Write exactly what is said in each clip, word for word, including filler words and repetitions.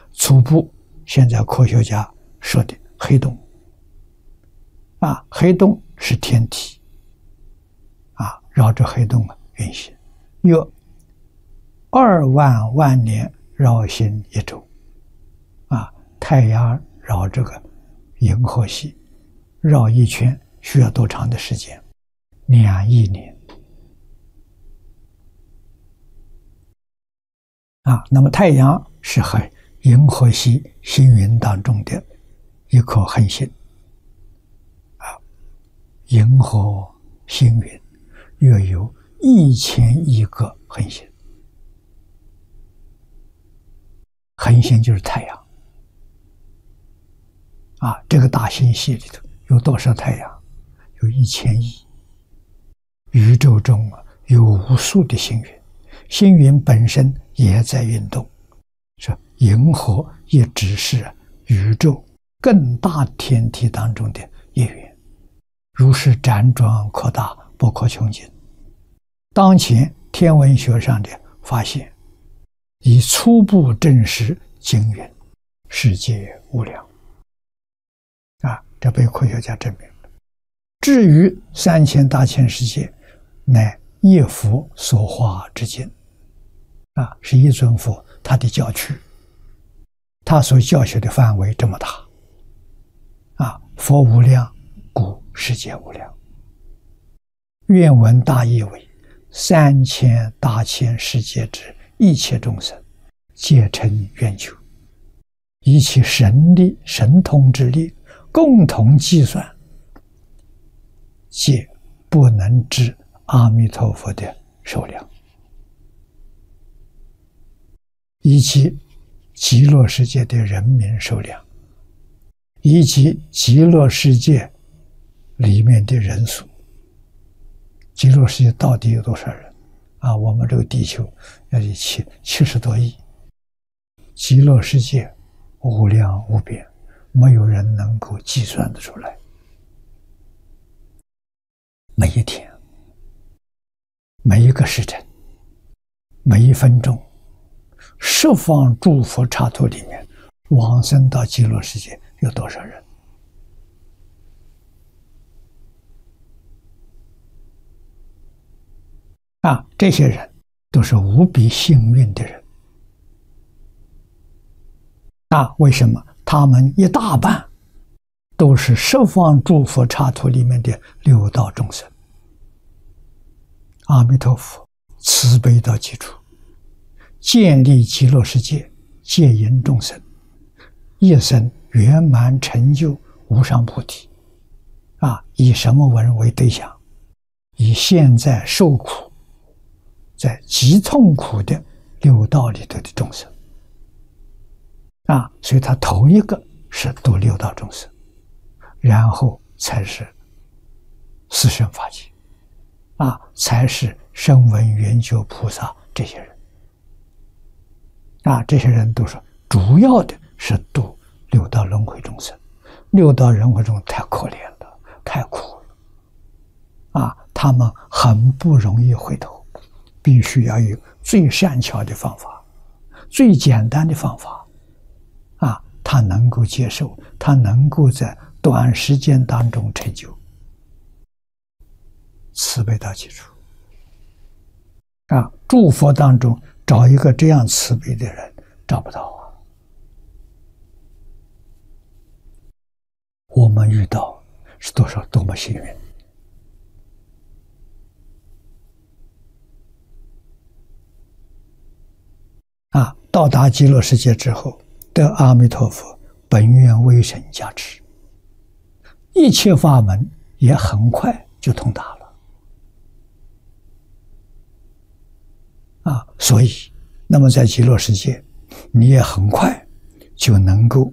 初步现在科学家说的黑洞啊，黑洞是天体啊，绕着黑洞啊运行，约二万万年绕行一周啊，太阳绕这个银河系绕一圈需要多长的时间？两亿年啊。那么太阳是和银河系星云当中的一颗恒星啊，银河星云约有一千亿个恒星，恒星就是太阳啊。这个大星系里头有多少太阳？有一千亿。宇宙中啊有无数的星云，星云本身也在运动，说银河也只是宇宙更大天体当中的一员，如是辗转扩大，不可穷尽。当前天文学上的发现已初步证实经云世界无量啊，这被科学家证明了。至于三千大千世界，乃一佛所化之境啊，是一尊佛他的教区，他所教学的范围这么大啊，佛无量，故世界无量。愿闻大意为：三千大千世界之一切众生，皆成愿求，以其神力、神通之力，共同计算，皆不能知阿弥陀佛的数量，以及极乐世界的人民数量，以及极乐世界里面的人数。极乐世界到底有多少人啊？我们这个地球要有七七十多亿，极乐世界无量无边，没有人能够计算得出来。每一天，每一个时辰，每一分钟，十方诸佛刹土里面往生到极乐世界有多少人？啊，这些人都是无比幸运的人啊！为什么？他们一大半都是十方诸佛刹土里面的六道众生。阿弥陀佛慈悲到极处，建立极乐世界，戒引众生，一生圆满成就无上菩提啊！以什么人为对象？以现在受苦在极痛苦的六道里头的众生啊，所以他头一个是度六道众生，然后才是四圣法界啊，才是声闻缘觉菩萨这些人啊，这些人都是主要的是度六道轮回众生。六道轮回中太可怜了，太苦了啊，他们很不容易回头，必须要有最善巧的方法，最简单的方法啊，他能够接受，他能够在短时间当中成就，慈悲到极处啊！诸佛当中找一个这样慈悲的人找不到啊。我们遇到是多少多么幸运啊！到达极乐世界之后，得阿弥陀佛本愿威神加持，一切法门也很快就通达了啊！所以，那么在极乐世界，你也很快就能够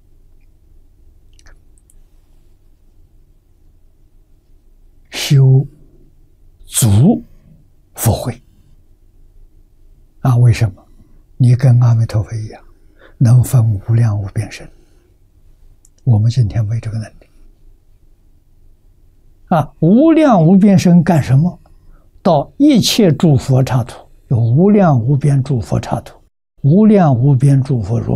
修足佛慧啊！为什么？你跟阿弥陀佛一样，能分无量无边身。我们今天没这个能力啊！无量无边身干什么？到一切诸佛刹土，有无量无边诸佛刹土，无量无边诸佛如